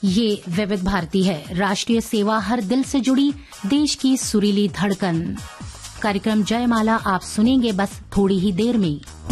ये विविध भारती है, राष्ट्रीय सेवा हर दिल से जुड़ी देश की सुरीली धड़कन। कार्यक्रम जयमाला आप सुनेंगे बस थोड़ी ही देर में।